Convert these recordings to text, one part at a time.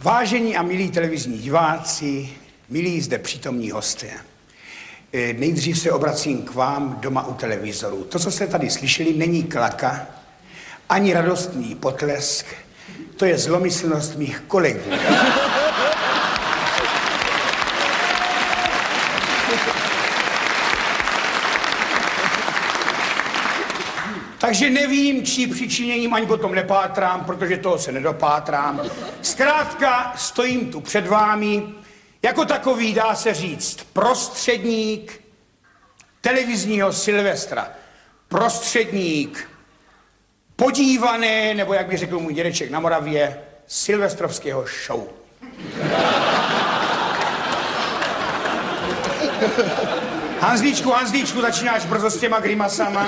Vážení a milí televizní diváci, milí zde přítomní hosté, nejdřív se obracím k vám doma u televizoru. To, co jste tady slyšeli, není klaka, ani radostný potlesk, to je zlomyslnost mých kolegů. Takže nevím, čí přičiněním, ani potom nepátrám, protože toho se nedopátrám. Zkrátka stojím tu před vámi, jako takový, dá se říct, prostředník televizního Silvestra. Prostředník podívané, nebo jak by řekl můj dědeček na Moravě, silvestrovského show. Hanzlíčku, začínáš brzo s těma grimasama.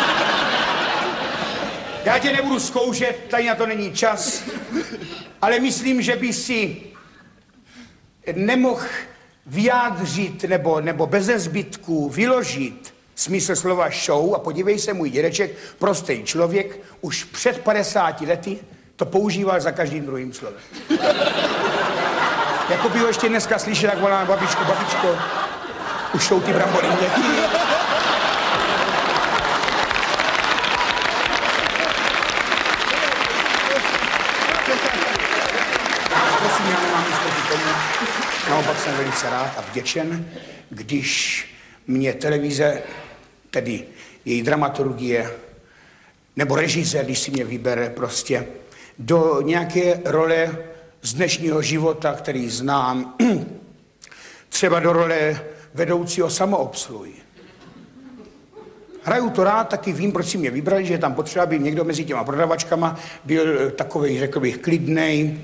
Já tě nebudu zkoušet, tady na to není čas, ale myslím, že by si nemohl vyjádřit nebo beze zbytku vyložit smysl slova show a podívej se, můj dědeček, prostý člověk, už před 50 lety to používal za každým druhým slovem. Jako by ho ještě dneska slyšel, jak volá babičko, už jsou ty brambory měkký. Prosím, já nemám nic proti tomu. Naopak jsem velice rád a vděčen, když mě televize, tedy její dramaturgie, nebo režisér, když si mě vybere prostě do nějaké role z dnešního života, který znám, třeba do role vedoucího samoobsluhy. Hraju to rád, taky vím, proč si mě vybrali, že je tam potřeba, aby někdo mezi těma prodavačkama byl takovej, řekl bych, klidnej,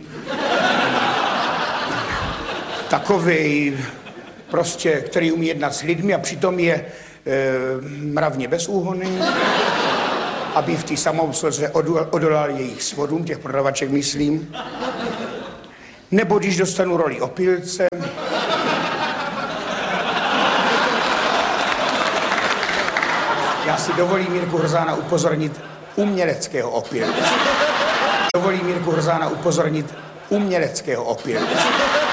takovej, prostě, který umí jednat s lidmi a přitom je mravně bezúhonný, aby v té samoobsluze odolal jejich svodům, těch prodavaček, myslím. Nebo když dostanu roli opilce, já si dovolím Jirku Hrzána upozornit uměleckého opilce. Dovolím Jirku Hrzána upozornit uměleckého opilce.